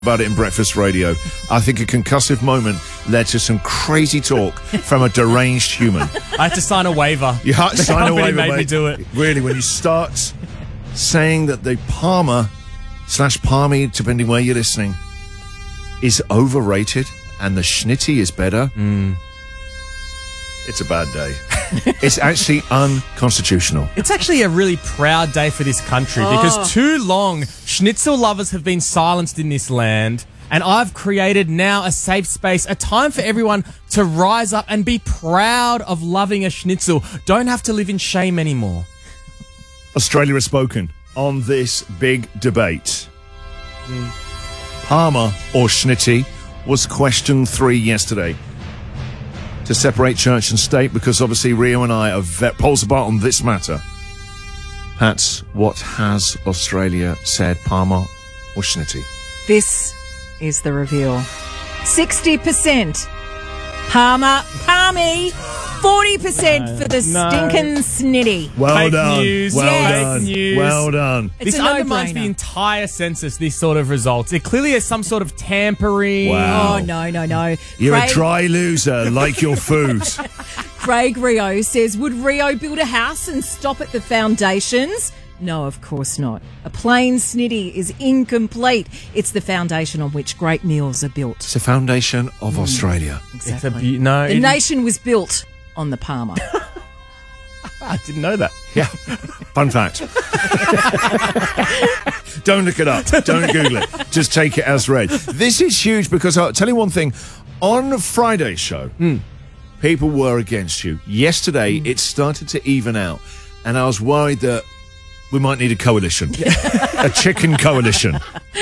about it in breakfast radio. I think a concussive moment led to some crazy talk from a deranged human. I had to sign a waiver. You had to sign a waiver, made mate. me do it. Really, when you start saying that the Palmer/Palmy, depending where you're listening, is overrated and the Schnitty is better, it's a bad day. It's actually unconstitutional. It's actually a really proud day for this country because too long schnitzel lovers have been silenced in this land, and I've created now a safe space, a time for everyone to rise up and be proud of loving a schnitzel. Don't have to live in shame anymore. Australia has spoken on this big debate. Palmer or Schnitty was question 3 yesterday. To separate church and state, because obviously Rio and I are poles apart on this matter. Pat, what has Australia said, Palmer or Schnitty? This is the reveal. 60% Palmer, Palmy, 40% for the stinking Snitty. Well Fake done. news. Well Fake done. news. Well done. It's This a undermines the no-brainer. entire census, this sort of results. It clearly has some sort of tampering. Wow. Oh, no. You're Craig, a dry loser, like your food. Craig Rio says, would Rio build a house and stop at the foundations? No, of course not. A plain Snitty is incomplete. It's the foundation on which great meals are built. It's the foundation of Australia. Exactly. No, The nation was built on the Palmer. I didn't know that. Yeah. Fun fact. Don't look it up. Don't Google it. Just take it as read. This is huge because I'll tell you one thing. On Friday's show, people were against you. Yesterday, it started to even out. And I was worried that we might need a coalition. A chicken coalition.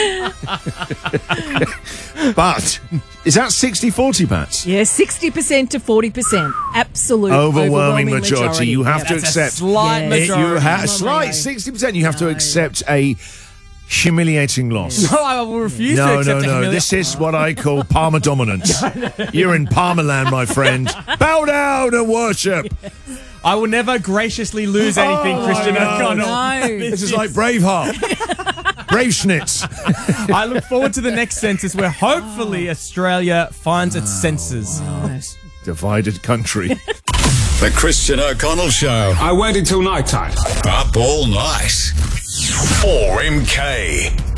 But is that 60-40, Pat? Yeah, 60% to 40%. Absolute Overwhelming majority. You have to That's a accept. slight Yeah. majority. You have a slight 60%. You have to accept a humiliating loss. No, I will refuse to No, accept no. This is what I call Palmer dominance. You're in Palmerland, my friend. Bow down and worship. I will never graciously lose anything, Christian no, O'Connell. no. This is like Braveheart. Brave Schnitz. I look forward to the next census where hopefully Australia finds its senses. Divided country. The Christian O'Connell Show. I waited till night time. Up all night. 4MK.